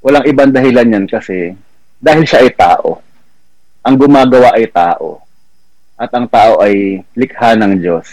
walang ibang dahilan yan kasi dahil siya ay tao. Ang gumagawa ay tao. At ang tao ay likha ng Diyos.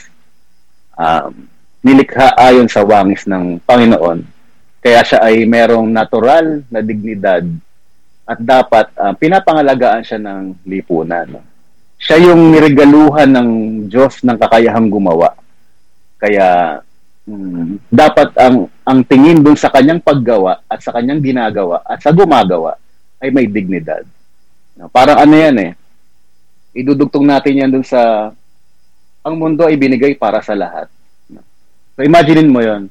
Nilikha ayon sa wangis ng Panginoon. Kaya siya ay merong natural na dignidad at dapat pinapangalagaan siya ng lipunan. No? Siya yung niregaluhan ng Diyos ng kakayahang gumawa. Kaya dapat ang tingin dun sa kanyang paggawa at sa kanyang ginagawa at sa gumagawa ay may dignidad. No? Parang ano yan idudugtong natin yan dun sa ang mundo ay binigay para sa lahat. So imaginein mo yon.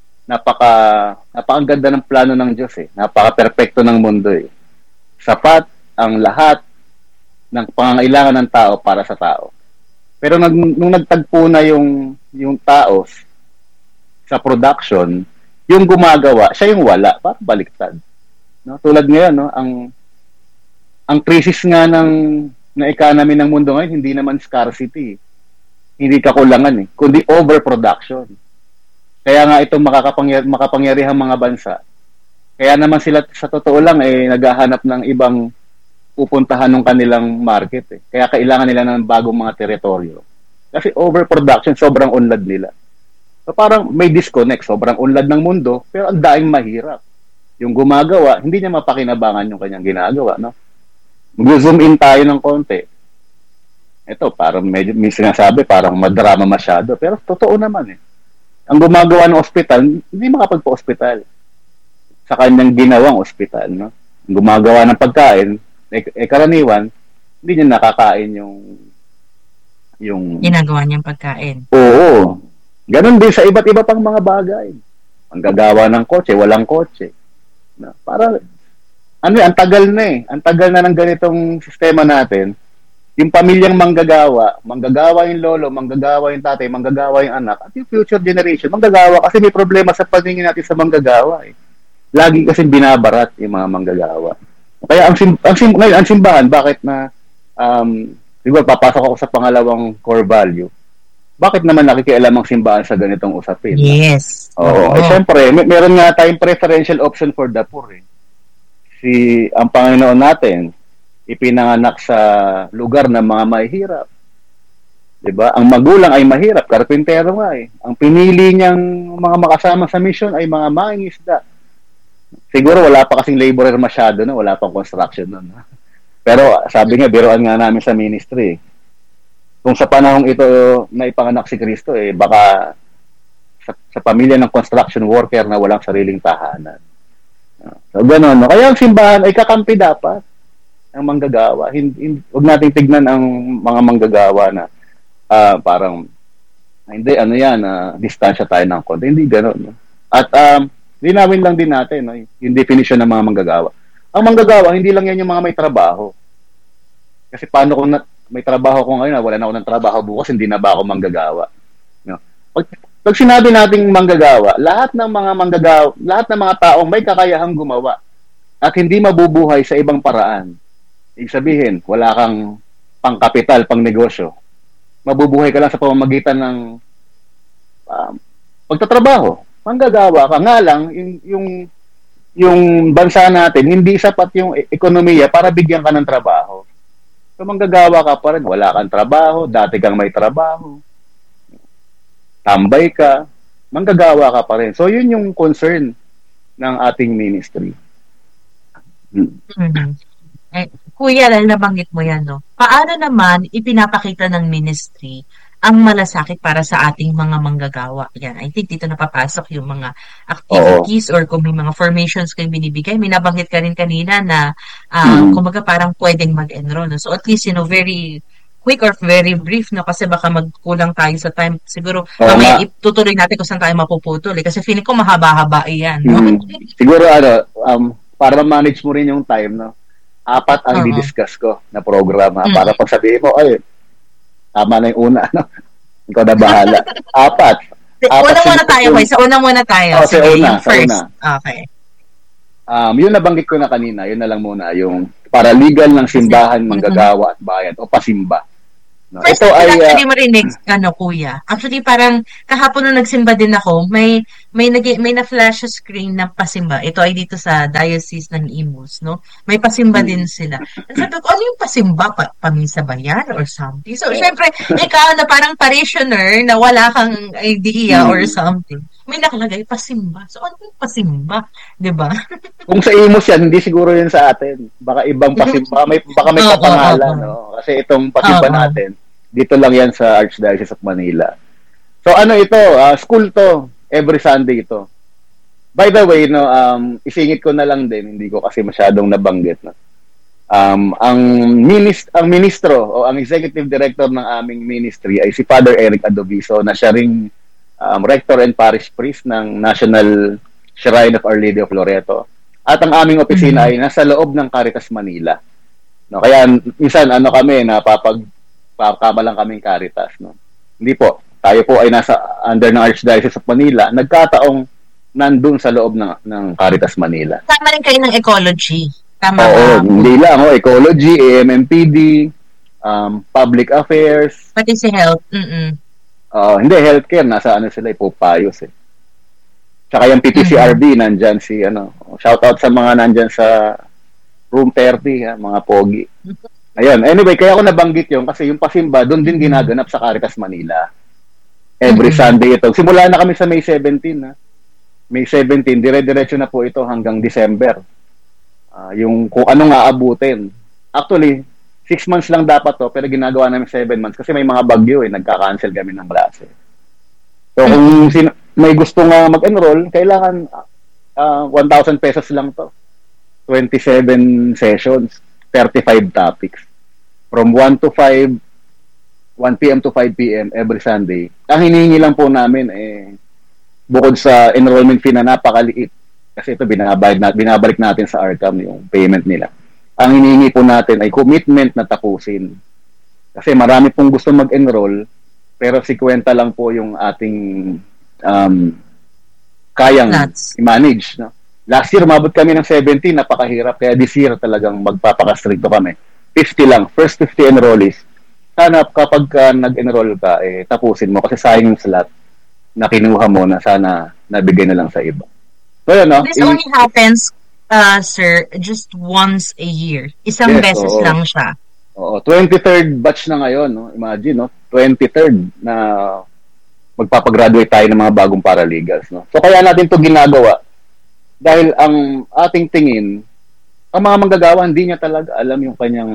Napakaganda ng plano ng Diyos Napaka-perpekto ng mundo Sapat ang lahat ng pangangailangan ng tao para sa tao. Pero nung nagtagpo na yung tao sa production, yung gumagawa, siya yung wala, parang baliktad. No? Tulad ngayon, no, ang crisis nga ng economy ng mundo ngayon, hindi naman scarcity. Hindi kakulangan kundi overproduction. Kaya nga itong makapangyarihang mga bansa, kaya naman sila sa totoo lang naghahanap ng ibang pupuntahan ng kanilang market. Kaya kailangan nila ng bagong mga teritoryo. Kasi overproduction, sobrang unlad nila. So parang may disconnect, sobrang unlad ng mundo, pero ang daing mahirap. Yung gumagawa, hindi niya mapakinabangan yung kanyang ginagawa, no? Mag-zoom in tayo ng konti. Ito, parang medyo may sinasabi, parang madrama masyado. Pero totoo naman Ang gumagawa ng ospital, hindi makapagpa-ospital. Sa kanyang ginawang ospital, no? Ang gumagawa ng pagkain, karaniwan, hindi niya nakakain yung ginagawa niyang pagkain. Oo. Ganon din sa iba't iba pang mga bagay. Ang gagawa ng kotse, walang kotse. No? Para ang tagal na Ang tagal na ng ganitong sistema natin. Yung pamilyang manggagawa yung lolo, manggagawa yung tatay, manggagawa yung anak, at yung future generation, manggagawa kasi may problema sa paningin natin sa manggagawa Lagi kasi binabarat yung mga manggagawa. Kaya ang simbahan, bakit na siguro papasok ako sa pangalawang core value, bakit naman nakikialam ang simbahan sa ganitong usapin? Yes. Oo. Siyempre, meron nga tayong preferential option for the poor ang Panginoon natin, ipinanganak sa lugar ng mga mahihirap. Diba? Ang magulang ay mahirap, karpintero nga Ang pinili niyang mga makasama sa mission ay mga mangingisda. Siguro wala pa kasing laborer masyado wala pang construction Pero sabi nga, biruan nga namin sa ministry. Kung sa panahong ito na ipanganak si Kristo, baka sa pamilya ng construction worker na walang sariling tahanan. So, gano'n. Kaya ang simbahan ay kakampi dapat ang manggagawa. Huwag nating tignan ang mga manggagawa na parang, hindi, distansya tayo ng konti. Hindi gano'n. At linawin lang din natin yung definition ng mga manggagawa. Ang manggagawa, hindi lang yan yung mga may trabaho. Kasi paano kung may trabaho ko ngayon, wala na ako ng trabaho bukas, hindi na ba ako manggagawa? No? Pag sinabi nating manggagawa, lahat ng mga taong may kakayahang gumawa at hindi mabubuhay sa ibang paraan. Ibig sabihin, wala kang pangkapital, pang negosyo. Mabubuhay ka lang sa pamamagitan ng pagtatrabaho. Manggagawa ka. Nga lang, yung bansa natin, hindi sapat yung ekonomiya para bigyan ka ng trabaho. So, manggagawa ka pa rin. Wala kang trabaho, dati kang may trabaho. Tambay ka, manggagawa ka pa rin. So, yun yung concern ng ating ministry. Kuya, nabanggit mo yan, no? Paano naman ipinapakita ng ministry ang malasakit para sa ating mga manggagawa? Yan, I think dito napapasok yung mga activities or kung may mga formations kayong binibigay. May nabanggit ka rin kanina na kumbaga parang pwedeng mag-enroll. No? So, at least, very quick or very brief, no? Kasi baka magkulang tayo sa time. Siguro, mamaya itutuloy natin kung saan tayo mapuputol. Kasi feeling ko mahaba-haba yan. No? Siguro, para ma-manage mo rin yung time, no? 4 ang di-discuss ko na program, para pag sabihin mo, ay, tama na yung una, no? Ikaw na bahala. 4. Una muna tayo, boy. Sa una muna tayo. Sa una. Okay. Yung nabanggit ko na kanina, yun na lang muna, yung paralegal ng simbahan, manggagawa at bayan, o pasimba. No, First ito time ko ay lang actually marinig, kuya. Actually, parang kahapon nung nagsimba din ako, may na-flash sa screen na pasimba. Ito ay dito sa Diocese ng Imus, no? May pasimba din mm, sila. And sabi ko, ano yung pasimba? Pamisa ba yan or something? So, eh, syempre, ikaw na parang parishioner na wala kang idea or mm. something, may nakalagay pasimba. So, ano yung pasimba? 'Di ba? Kung sa Imus yan, hindi siguro yun sa atin. Baka ibang pasimba, baka may Oo, oo, kapangalan, oo. no? Kasi itong pasimba Oo. natin, dito lang yan sa Archdiocese of Manila. So ano ito, school to, every Sunday ito. By the way, no, isingit ko na lang din, hindi ko kasi masyadong nabanggit, no. Ang ministro o ang executive director ng aming ministry ay si Father Eric Adobiso na siya ring rector and parish priest ng National Shrine of Our Lady of Loreto. At ang aming opisina ay nasa loob ng Caritas Manila. No, kaya minsan kami napapagkama lang kaming Caritas, no. Hindi po. Tayo po ay nasa under ng Archdiocese of Manila. Nagkataong nandun sa loob ng Caritas Manila. Tama rin kayo ng ecology. Tama Oo, ba? hindi lang. Ecology, AMMPD, public affairs. Pati si health. Hindi, healthcare. Nasa sila, Pope Pius eh. Tsaka yung PPCRB, nandyan shout out sa mga nandyan sa room 30, mga pogi. Ayun, anyway, kaya ako nabanggit yun kasi yung pasimba, doon din ginaganap sa Caritas Manila. Every Sunday ito. Simula na kami sa May 17, ha. May 17, dire-diretso na po ito hanggang December. Yung kung anong aabutin. Actually, 6 months lang dapat to, pero ginagawa namin 7 months kasi may mga bagyo nagka-cancel kami ng klase. So kung may gusto nga mag-enroll, kailangan 1,000 pesos lang to. 27 sessions, 35 topics. From 1 to 5, 1 p.m. to 5 p.m. every Sunday. Ang hinihingi lang po namin bukod sa enrollment fee na napakaliit, kasi ito binabalik natin sa ARCAM yung payment nila. Ang hinihingi po natin ay commitment na tapusin. Kasi marami pong gusto mag-enroll, pero 50 lang po yung ating kayang i-manage. No? Last year, umabot kami ng 70, napakahirap. Kaya this year talagang magpapakastricto kami. 50 lang, first 50 enrollees. Sana kapag nag-enroll ka, tapusin mo kasi sayang yung slot na kinuha mo na sana nabigay na lang sa iba. So, yun, no? This only happens, sir, just once a year. Isang beses lang siya. Oo, 23rd batch na ngayon, no? Imagine, no? 23rd na magpapagraduate tayo ng mga bagong paralegals, no? So kaya natin 'to ginagawa dahil ang ating tingin, ang mga manggagawa hindi niya talaga alam yung kanyang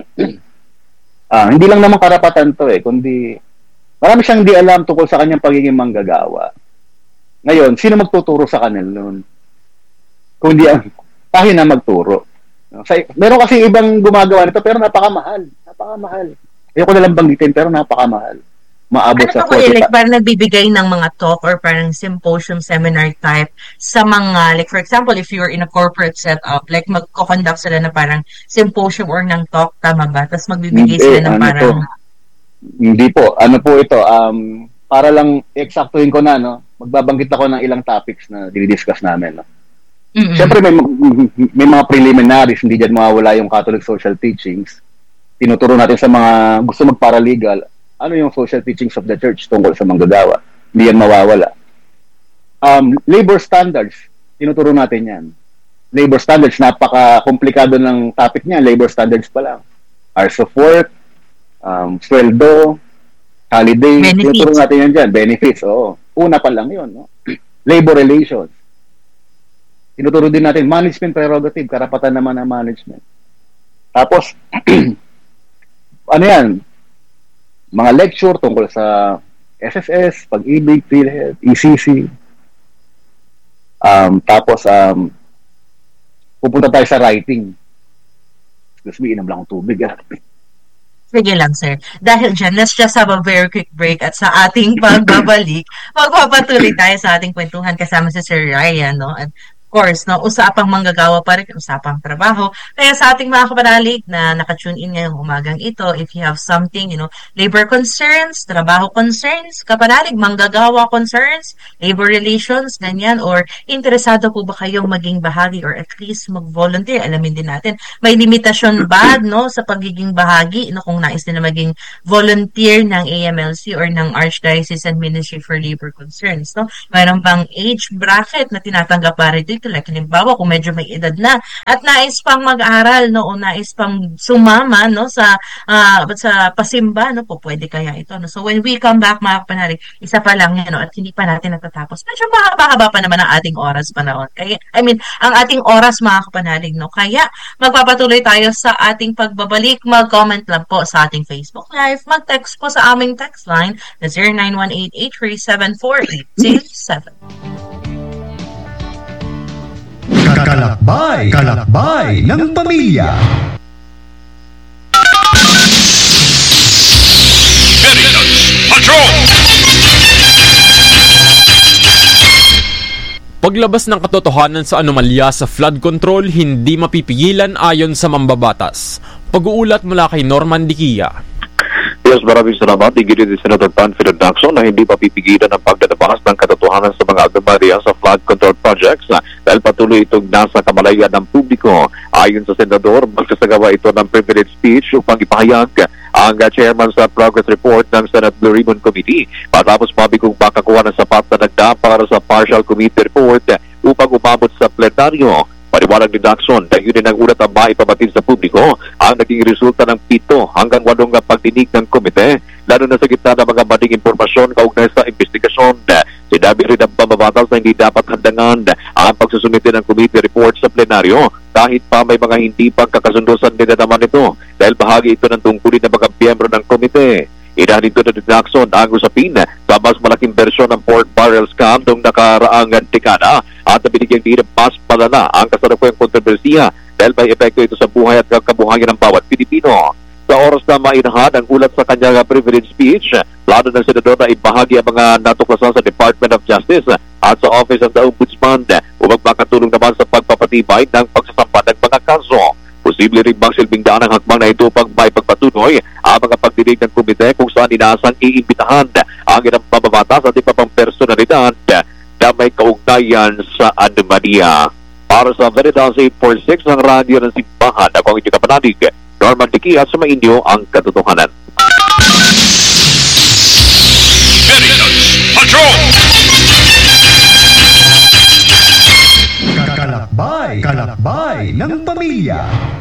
hindi lang naman karapatan 'to kundi marami siyang di alam tungkol sa kanyang pagiging manggagawa. Ngayon, sino magtuturo sa kanila noon? Kundi tayo na magturo. Meron kasi ibang gumagawa nito pero napakamahal. Ayoko na lang banggitin pero napakamahal. Maabot sa 40. Like, parang nagbibigay ng mga talk or parang symposium, seminar type sa mga, like for example, if you're in a corporate setup, like magko-conduct sila na parang symposium or ng talk, tama ba? Tapos magbibigay sila ng parang... Hindi po. Ano po ito? Para lang eksaktuhin ko na, no? Magbabanggit ako ng ilang topics na dinidiscuss namin, no? Siyempre, may mga preliminaries, hindi dyan mawawala yung Catholic social teachings. Tinuturo natin sa mga gusto magparalegal, ano yung social teachings of the church tungkol sa manggagawa. Hindi yan mawawala. Labor standards, tinuturo natin yan. Labor standards, napaka-komplikado ng topic niya. Labor standards pa lang. Hours of work, sweldo, holiday, tinuturo natin yan dyan. Benefits, oo. Una pa lang yun. No? Labor relations. Tinuturo din natin management prerogative, karapatan naman ng management. Tapos, ano yan? Mga lecture tungkol sa SSS, Pag-ibig, PhilHealth, ECC. Tapos, pupunta tayo sa writing. Excuse me, inom lang ang tubig. Sige lang, sir. Dahil dyan, let's just have a very quick break at sa ating pagbabalik, magpapatuloy tayo sa ating kwentuhan kasama si Sir Ryan, no? At course, no, usapang manggagawa pa rin, usapang trabaho. Kaya sa ating mga kapanalig na nakatune in ngayong umagang ito, if you have something, labor concerns, trabaho concerns, kapanalig, manggagawa concerns, labor relations, ganyan, or interesado po ba kayong maging bahagi or at least mag-volunteer? Alamin din natin. May limitasyon ba, no, sa pagiging bahagi, no, kung nais nila maging volunteer ng AMLC or ng Archdiocesan Ministry for Labor Concerns, no? Mayroon bang age bracket na tinatanggap para dito? Like, halimbawa, kung medyo may edad na at nais pang mag-aral, no, o nais pang sumama, no, sa pasimba, no, po pwede kaya ito, no. So when we come back, mga kapanalig, isa pa lang yan, no, at hindi pa natin natatapos. Medyo mahaba-haba pa naman ang ating oras panahon. Kaya, ang ating oras, mga kapanalig, no. Kaya magpapatuloy tayo sa ating pagbabalik. Mag-comment lang po sa ating Facebook Live. Mag-text po sa aming text line na 0918-837-4807. Kalakbay ng pamilya. Paglabas ng katotohanan sa anomalya sa flood control, hindi mapipigilan ayon sa mambabatas. Pag-uulat mula kay Norman Diquia. Yes, maraming salamat. Iginitin si Senator Panfilo Lacson na hindi papipigilan ang pagdadabas ng katotohanan sa mga anomalya sa flood control projects dahil patuloy itong nasa kamalayan ng publiko. Ayon sa Senador, magsasagawa ito ng privilege speech upang ipahayag ang chairman sa progress report ng Senate Blue Ribbon Committee matapos mabigong makakuha ng sapat na dagda para sa partial committee report upang umabot sa plenaryo. Paliwanag ni Lacson na yun ang ulat ang maipabatid sa publiko ang naging resulta ng 7 hanggang 8 pagdinig ng komite, lalo na sa gitna ng mga maling impormasyon kaugnay sa investigasyon. Sinabi rin ang pambabatas na hindi dapat handangan ang pagsusumite ng committee report sa plenaryo kahit pa may mga hindi pagkakasundusan nila naman ito dahil bahagi ito ng tungkulin ng mga miyembro ng komite. Inahalin ito na Lacson ang usapin sa mas malaking bersyon ng pork barrel scam noong nakaraang dekada at nabinigyang din mas palala ang kasalukuyang kontrobersiya dahil may epekto ito sa buhay at kabuhayan ng bawat Pilipino. Sa oras na mainahad ang ulat sa kanyang privilege speech, plano ng senador na ibahagi ang mga natuklasan sa Department of Justice at sa Office of the Ombudsman upang makatulong naman sa pagpapatibay ng pagsasampa ng mga kaso. Posible rin bang silbing daan ang hakbang na ito pag may pagpatuloy ang mga pagdinig ng komite kung saan inaasang iimbitahan ang ilang pambabatas at iba pang personalidad na may kaugnayan sa anomalya. Para sa Veritas 846 ng radyo ng simbahan, ako ang inyong kapanalig, Norman Diquia, sa mainyo ang katotohanan. Veritas Patrol! Kalakbay ng pamilya.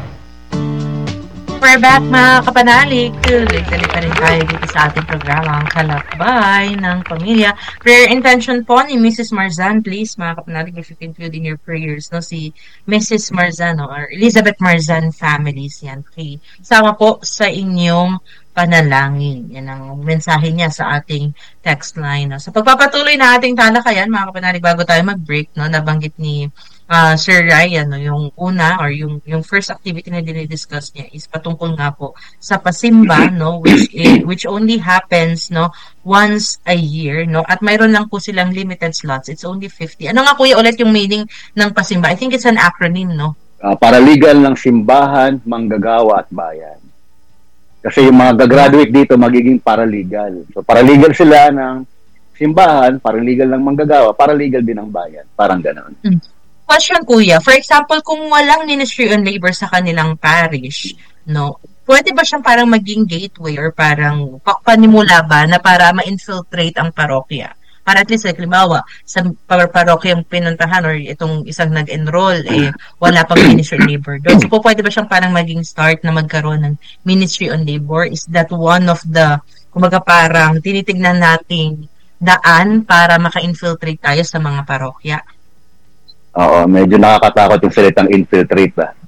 We're back, mga kapanalig. Tuloy pa rin tayo dito sa ating programa, ang Kalakbay ng Pamilya. Prayer intention po ni Mrs. Marzan, please, mga kapanalig, if you include in your prayers, no, si Mrs. Marzan, or Elizabeth Marzan families, yan. Okay. Sama po sa inyong panalangin. Yan ang mensahe niya sa ating text line. No? Sa pagpapatuloy na ating talakayan, mga kapanalig, bago tayo mag-break, no, nabanggit ni Sir Ryan, no, yung una or yung first activity na dinidiscuss niya is patungkol nga po sa pasimba, no, which only happens, no, once a year, no, at mayroon lang po silang limited slots. It's only 50. Ano nga kuya ulit yung meaning ng pasimba? I think it's an acronym, no? Paralegal ng simbahan, manggagawa at bayan. Kasi yung mga gagraduate dito magiging paralegal. So paralegal sila ng simbahan, paralegal ng manggagawa, paralegal din ng bayan. Parang ganoon. Question, kuya. For example, kung walang Ministry on Labor sa kanilang parish, no, pwede ba siyang parang maging gateway or parang panimula ba na para ma-infiltrate ang parokya? Para at least, like, halimbawa, sa parokya yung pinuntahan or itong isang nag-enroll, wala pang Ministry on Labor doon. So, pwede ba siyang parang maging start na magkaroon ng Ministry on Labor? Is that one of the, kumaga parang tinitignan nating daan para maka-infiltrate tayo sa mga parokya? Oo, medyo nakakatakot yung salitang infiltrate ba?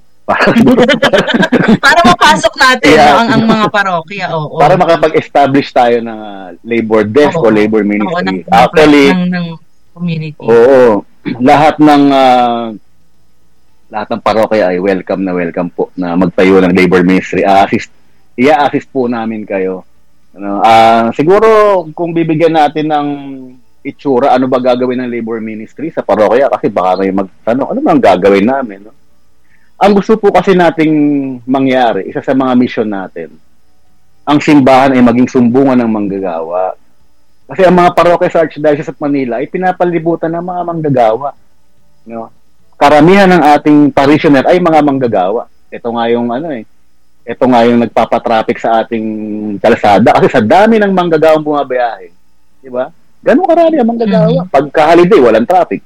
Para mapasok natin ang mga parokya. Oo. Para makapag-establish tayo ng labor desk o labor ministry. Actually, ng community. Oo. Lahat ng parokya ay welcome po na magtayo ng labor ministry. I-assist po namin kayo. Siguro kung bibigyan natin ng itsura, ano ba gagawin ng labor ministry sa parokya? Kasi baka may magtanong, ano ba ang gagawin namin? No? Ang gusto po kasi nating mangyari, isa sa mga mission natin, ang simbahan ay maging sumbungan ng manggagawa. Kasi ang mga parokya sa Archdiocese of Manila ay pinapalibutan ng mga manggagawa. No? Karamihan ng ating parishioner ay mga manggagawa. Ito nga yung ito nga yung nagpapatraffic sa ating kalsada kasi sa dami ng manggagawang bumabiyahe. Di ba? Ganun karami ang manggagawa. Pagka-holiday, walang traffic.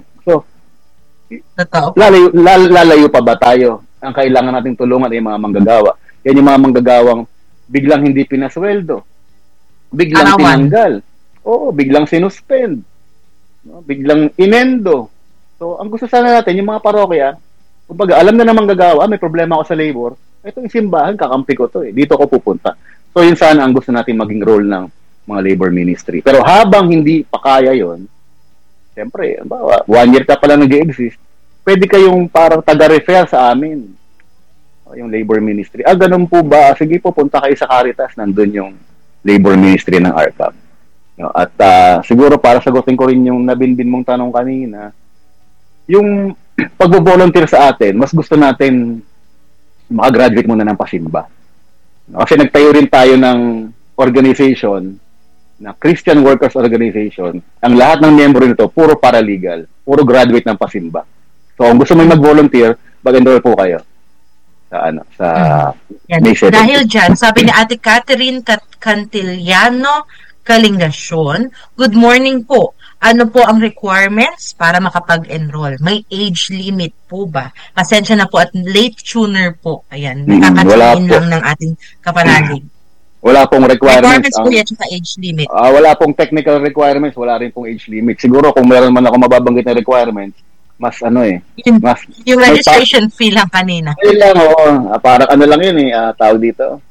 Lalayo pa ba tayo? Ang kailangan nating tulungan ay mga manggagawa. Yan yung mga manggagawang biglang hindi pinasweldo. Biglang tinanggal. Oo, biglang sinuspend. No? Biglang inendo. So, ang gusto sana natin, yung mga parokya, kumbaga, alam na ng manggagawa, may problema ako sa labor, ito yung simbahan, kakampi ko to dito ko pupunta. So, yun sana ang gusto natin maging role ng mga labor ministry. Pero habang hindi pa kaya yun, siyempre, 1 year ka pala nag-exist, pwede kayong parang taga-refer sa amin. Yung labor ministry. Ganun po ba? Sige po, punta kayo sa Caritas, nandun yung labor ministry ng ARCAP. No? At siguro para sagutin ko rin yung nabinbin mong tanong kanina, yung pag-volunteer sa atin, mas gusto natin makagraduate muna ng pasimba. Kasi nagtayo rin tayo ng organization, na Christian Workers Organization. Ang lahat ng miyembro nito, puro paralegal, puro graduate ng pasimba. So, kung gusto mo mag-volunteer, mag-enroll po kayo sa May 17. Dahil dyan, sabi ni Ate Catherine Cantillano Kalingasyon, good morning po. Ano po ang requirements para makapag-enroll? May age limit po ba? Pasensya na po at late tuner po. Ayan, nakakatingin lang ng ating kapanalig. Wala pong requirements po yan sa age limit. Wala pong technical requirements, wala rin pong age limit. Siguro kung meron man ako mababanggit na requirements, mas yung registration fee lang kanina. Ayun lang, oo. Parang lang yun tawag dito.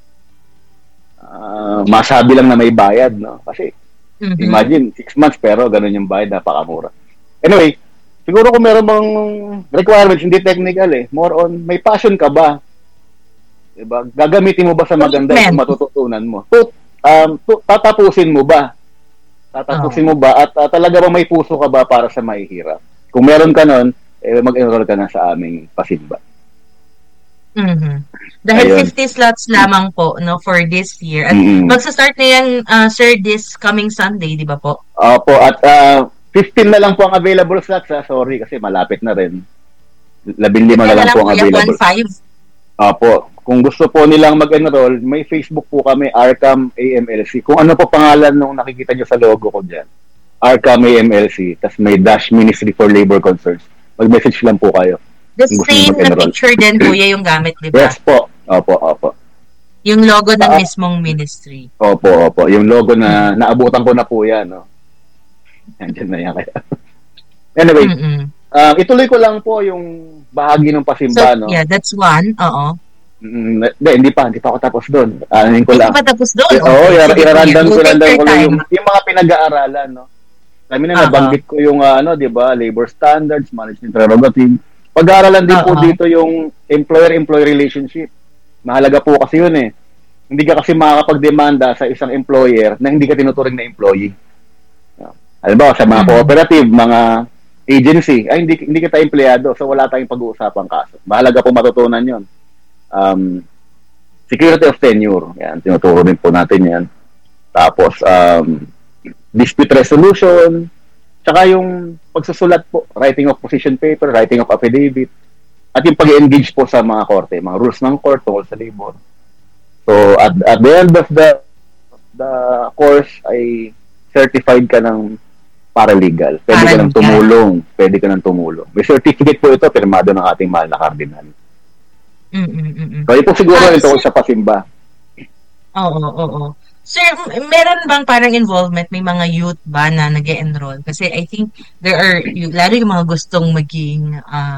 Masabi lang na may bayad, no? Kasi imagine, 6 months pero ganun yung bayad, napakamura. Anyway, siguro kung meron bang requirements, hindi technical more on, may passion ka ba? Diba? Gagamitin mo ba sa maganda yung matututunan mo? Tatapusin mo ba? Tatapusin mo ba? At talaga ba may puso ka ba para sa mahihirap? Kung meron ka nun, mag-enroll ka na sa aming pasimba. Dahil 50 slots lamang po for this year. At magsa-start na yan, sir, this coming Sunday, di ba po? Opo, at 15 na lang po ang available slots. Sorry, kasi malapit na rin. 15 na lang po ang available. 1-5? Opo. Kung gusto po nilang mag-enroll, may Facebook po kami, ARCAM AMLC. Kung ano po pangalan nung nakikita nyo sa logo ko dyan. ARCAM AMLC. Tas may Dash Ministry for Labor Concerns. Mag-message lang po kayo. The same na picture din, kuya, yung gamit, di ba? Yes po. Opo. Yung logo ng mismong ministry. Opo. Yung logo na naabutan ko na po yan. No? Nandiyan na yan kaya. Anyway, ituloy ko lang po yung bahagi ng pasimba. So, yeah, that's one. Oo. Hindi pa ako tapos doon. Hindi pa tapos doon? Oo, i-random ko lang yung mga pinag-aaralan. No? Kami na nabanggit ko yung di ba, labor standards, management prerogative. Pag-aaralan din po dito yung employer-employee relationship. Mahalaga po kasi yun Hindi ka kasi makakapag-demanda sa isang employer na hindi ka tinuturing na employee. Halimbawa, sa mga cooperative, mga agency, hindi kita empleyado, so wala tayong pag-uusapang kaso. Mahalaga po matutunan yun. Security of tenure, yan, tinuturo din po natin yan. Tapos, dispute resolution, tsaka yung pagsusulat po, writing of position paper, writing of affidavit, at yung pag-engage po sa mga korte, mga rules ng court tungkol sa labor. So, at the end of the course, ay certified ka ng paralegal. Pwede ka nang tumulong. May certificate po ito, pirmado ng ating mahal na kardinal. So, ito siguro ito sa pasimba. Oo. Sir, meron bang parang involvement? May mga youth ba na nag-e-enroll? Kasi I think there are, lalo yung mga gustong maging,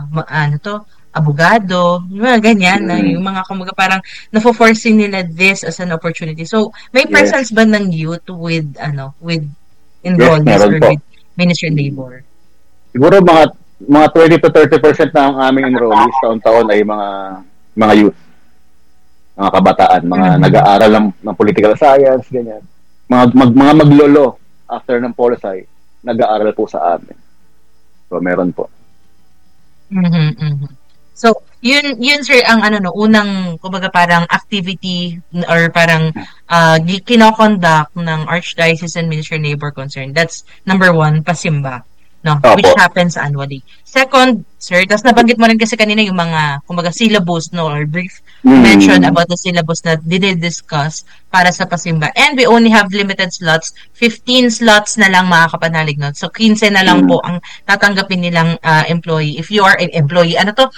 abogado, yung mga ganyan, yung mga kumaga parang nafo-forcing nila this as an opportunity. So, may presence ba ng youth with enrollments or with Ministry of Labor? Siguro mga 20 to 30% na ang aming enrollees taon-taon ay mga youth. Mga kabataan, mga nag-aaral ng political science, ganyan. Mga maglolo after ng policy. nag-aaral po sa amin. So, meron po. So, yun sir ang unang kumbaga parang activity or parang kino-conduct ng Archdiocesan Ministry Neighbor Concern. That's number 1, pasimba, no, which happens annually. Second, sir, tas nabanggit mo rin kasi kanina yung mga kumbaga syllabus, no, or brief mention about the syllabus na dinidiscuss para sa pasimba. And we only have limited slots. 15 slots na lang mga kapanalig, no? So 15 na lang po ang tatanggapin nilang employee. If you are an employee,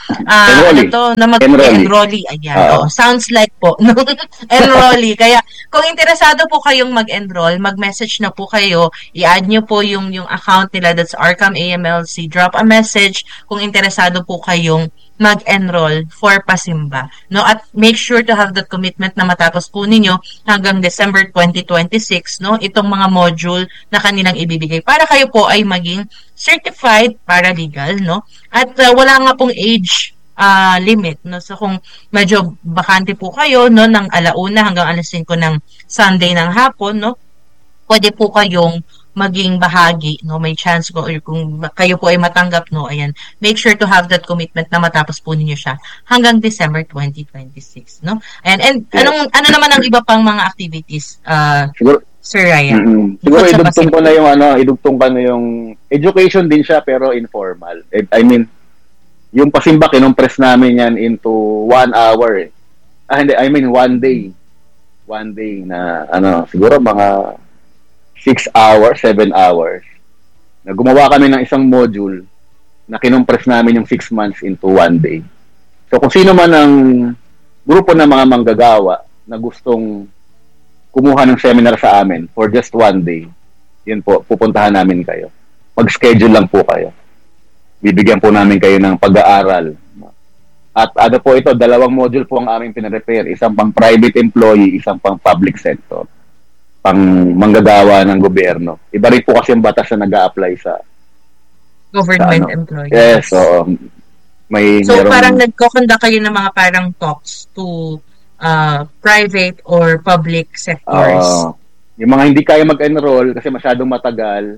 enrollee. Ayan. Sounds like po, no? Enrollee. Kaya kung interesado po kayong mag-enroll, mag-message na po kayo, i-add nyo po yung account nila, that's Arcam AMLC. Drop a message kung interesado po kayong mag-enroll for pasimba, no? At make sure to have that commitment na matapos po ninyo hanggang December 2026, no? Itong mga module na kanilang ibibigay para kayo po ay maging certified paralegal, no? At wala nga pong age limit, no? So kung medyo bakante po kayo, no, ng 1:00 hanggang 5:00 ng Sunday ng hapon, no, pwede po kayong maging bahagi, no, may chance ko, or kung kayo po ay matanggap, no, ayan, make sure to have that commitment na matapos po ninyo siya hanggang December 2026, no? And yes. Ano naman ang iba pang mga activities, siguro, Sir Ryan? Siguro idugtong ko na yung education din siya pero informal. I mean, yung pasimba kinompress namin yan into 1 hour. One day. One day na siguro mga 6 hours, 7 hours. Na gumawa kami ng isang module na kinompress namin yung 6 months into 1 day. So kung sino man ang grupo ng mga manggagawa na gustong kumuha ng seminar sa amin for just 1 day, yun po, pupuntahan namin kayo. Mag-schedule lang po kayo. Bibigyan po namin kayo ng pag-aaral. At po ito, 2 module po ang aming pinarepair. Isang pang private employee, isang pang public sector. Pang manggagawa ng gobyerno. Iba rin po kasi yung batas na nag-a-apply sa government employees. Yes, so parang nagko-conduct kayo ng mga parang talks to private or public sectors. Yung mga hindi kaya mag-enroll kasi masyadong matagal,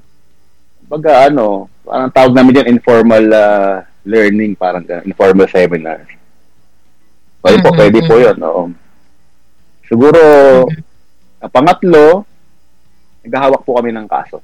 parang tawag namin yan informal learning, parang informal seminars. Pwede po yun. Siguro, pangatlo, naghahawak po kami ng kaso.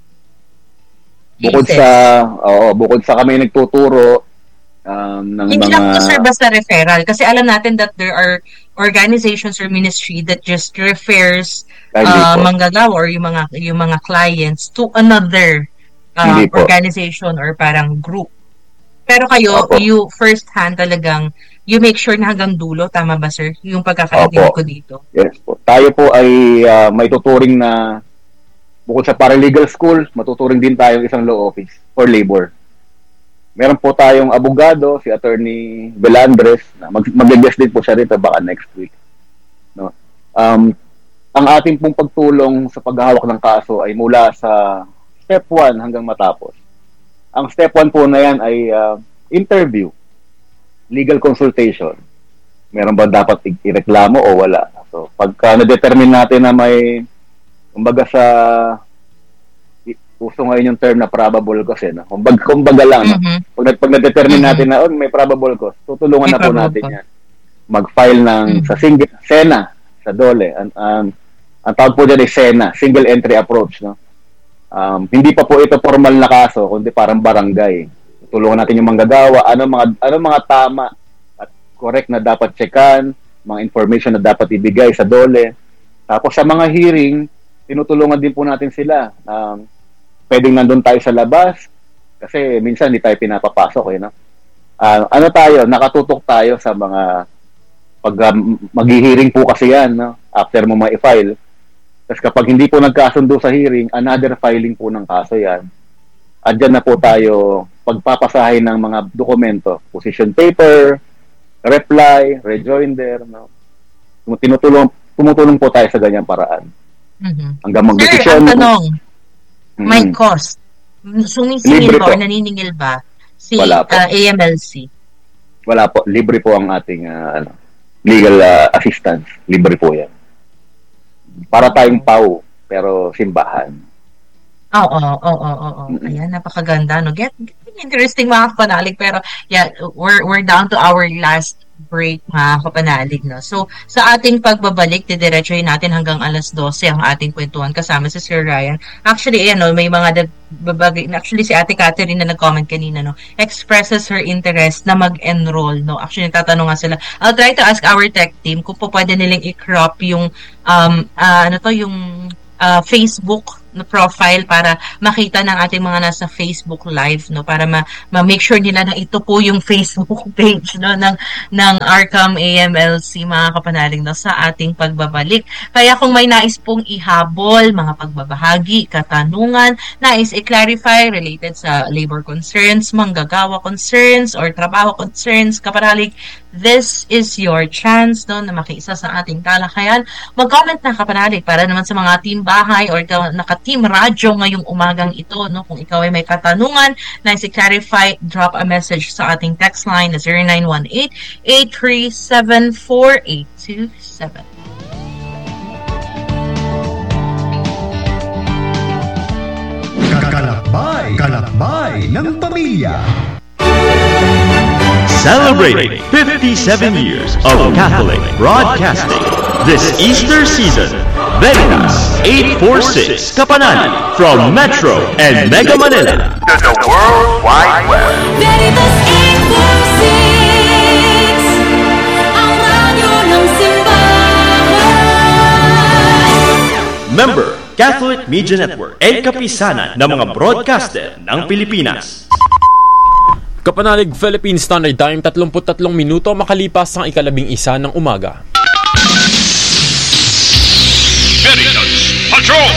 Bukod sa kami nagtuturo ng hindi lang to sir basta referral, kasi alam natin that there are organizations or ministry that just refers manggagawa or yung mga clients to another organization or parang group. Pero kayo, you first hand talagang, you make sure na hanggang dulo, tama ba sir? Yung pagkakaintindi ko dito. Yes po. Tayo po ay may tuturing na, bukod sa paralegal school, matuturing din tayo isang law office for labor. Meron po tayong abogado, si Attorney Belandres, na mag-guest din po siya rito baka next week. No? Ang ating pong pagtulong sa paghahawak ng kaso ay mula sa step 1 hanggang matapos. Ang step 1 po na yan ay interview, legal consultation. Meron ba dapat ireklamo o wala? So, pagka na-determine natin na may, kumbaga sa, uso ngayon yung term na probable cause, no? Kumbaga lang, no? Pag na-determine natin na may probable cause, tutulungan na po natin yan. Mag-file ng sa SENA, sa DOLE. Ang tawag po dyan ay SENA, Single Entry Approach, no? Hindi pa po ito formal na kaso, kundi parang barangay. Tulungan natin yung manggagawa, ano mga tama at correct na dapat checkan, mga information na dapat ibigay sa DOLE. Tapos sa mga hearing, tinutulungan din po natin sila. Pwedeng nandun tayo sa labas, kasi minsan hindi tayo pinapapasok, no? Nakatutok tayo sa mga mag-hearing po kasi yan, no? After mo ma-file. Tapos kapag hindi po nagkasundo sa hearing, another filing po ng kaso yan. At dyan na po tayo pagpapasahin ng mga dokumento, position paper, reply, rejoinder, no? Tumutulong po tayo sa ganyang paraan. Hanggang mag-decision. Sir, ang tanong, may cost. Sumisingil ba o naniningil ba si AMLC? Wala po. Libre po ang ating legal assistance. Libre po yan. Para tayong PAW, pero simbahan. Oo. Ayan, napakaganda, no? Get interesting, mga kapanalig. Pero, yeah, we're down to our last break, mga kapanalig, no? So, sa ating pagbabalik, didiretsuhin natin hanggang alas 12 ang ating kwentuhan kasama si Sir Ryan. Actually, ayan, no, may mga actually, si Ate Catherine na nag-comment kanina, no, expresses her interest na mag-enroll, no? Actually, nagtatanong nga sila. I'll try to ask our tech team kung po pwede nilang i-crop yung, Facebook na profile para makita ng ating mga nasa Facebook Live, no, para ma-make sure nila na ito po yung Facebook page, no, ng Arcam AMLC, mga kapanalig, no, sa ating pagbabalik. Kaya kung may nais pong ihabol, mga pagbabahagi, katanungan, nais i-clarify related sa labor concerns, manggagawa concerns, or trabaho concerns, kapanalig, this is your chance, no, na makiisa sa ating talakayan. Mag-comment na, kapanalig, para naman sa mga team bahay or naka-team radyo ngayong umagang ito, no, kung ikaw ay may katanungan, nais i-clarify, drop a message sa ating text line na 0918-837-4827. Kalakbay ng pamilya. Celebrating 57 years of Catholic Broadcasting this Easter season. Veritas 846 Kapanani from Metro and Mega Manila to the World Wide Web. Veritas 846, ang radyo ng simbahan. Member Catholic Media Network and kapisanan ng mga broadcaster ng Pilipinas. Kapanalig Philippine Standard Time, 33 minuto makalipas ang 11 ng umaga. Veritas Patrol!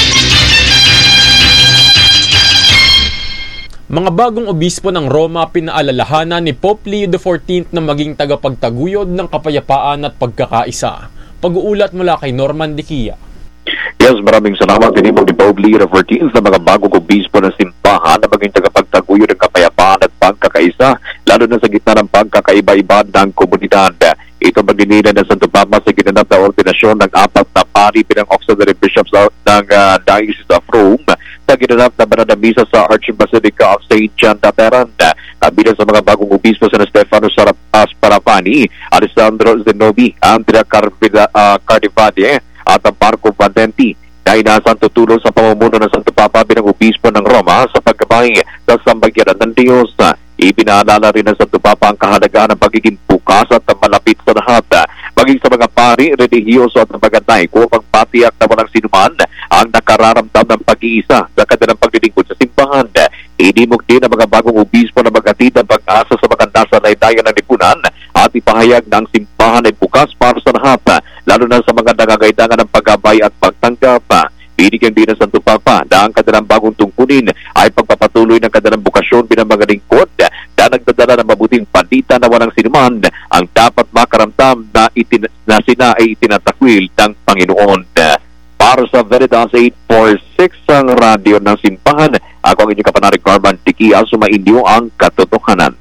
Mga bagong obispo ng Roma pinaalalahanan ni Pope Leo XIV na maging tagapagtaguyod ng kapayapaan at pagkakaisa. Pag-uulat mula kay Norman Diquia. Yes, maraming salamat. Tinimog ni Pope Leo XIV sa mga bagong obispo ng simbahan na maging tagapagtaguyod ng kapayapaan at pagkakaisa, lalo na sa gitna ng pagkakaiba-iba ng komunidad. Ito magdinila ng Santo Papa sa ginanap na ordinasyon ng 4 na pari bilang auxiliary bishops ng Diocese of Rome sa ginanap na banal na misa sa Archbasilica of St. John Lateran. Kabilang sa mga bagong obispo sa Stefano Sparapani, Alessandro Zenobi, Andrea Cardivade at Marco Valenti na inasang tutulong sa pamumuno ng Santo Papa bilang obispo ng Roma sa paggabay sa sambayanan ng Diyos. Ipinaalala rin ng Santo Papa ang kahalagaan ng pagiging bukas at malapit sa lahat, maging sa mga pari, relihiyoso at magantay kung magpatiyak na walang sinuman ang nakararamdam ng pag-iisa sa kanilang paglilingkod sa simbahan. Inimog din ang mga bagong obispo na maghatid ng pag-asa sa mga nasa laylayan ng lipunan at ipahayag na ang simbahan ay bukas para sa lahat, lalo na sa mga nangangailangan ng paggabay at pagtanggap. Binigyan din ng Santo Papa na ang kanilang bagong tungkulin ay pagpapatuloy ng kanilang bukasyon bilang mga lingkod na nagdadala ng mabuting balita na walang sinuman ang dapat makaramdam na sila ay itinatakwil ng Panginoon. Para sa Veritas 846 ang radyo ng simbahan, ako ang inyong kapanarig Carman Tikia, sumainyo ang katotohanan.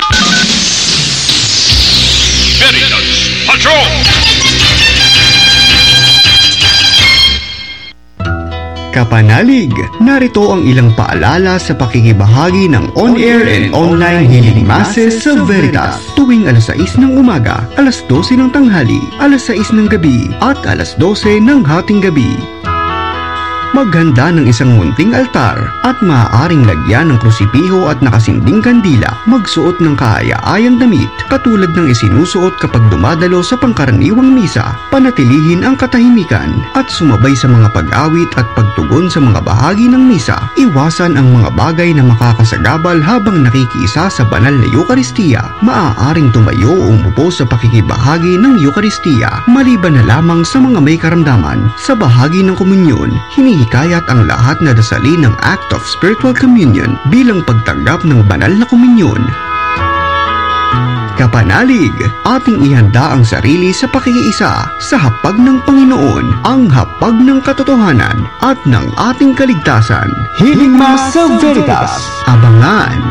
Veritas Patrol! Kapanalig, narito ang ilang paalala sa pakikibahagi ng on-air and online healing masses sa Veritas tuwing alas 6 ng umaga, alas 12 ng tanghali, alas 6 ng gabi at alas 12 ng hating gabi. Maghanda ng isang munting altar at maaaring lagyan ng krusipiho at nakasinding kandila. Magsuot ng kaaya-ayang damit katulad ng isinusuot kapag dumadalo sa pangkaraniwang misa. Panatilihin ang katahimikan at sumabay sa mga pag-awit at pagtugon sa mga bahagi ng misa. Iwasan ang mga bagay na makakasagabal habang nakikiisa sa banal na Eukaristiya. Maaaring tumayo o umupo sa pakikibahagi ng Eukaristiya maliban na lamang sa mga may karamdaman. Sa bahagi ng komunyon, hinihikayat ang lahat na dasalin ng Act of Spiritual Communion bilang pagtanggap ng banal na komunyon. Kapanalig, ating ihanda ang sarili sa pakikiisa sa hapag ng Panginoon, ang hapag ng katotohanan at ng ating kaligtasan. Healing Mass sa Veritas. Abangan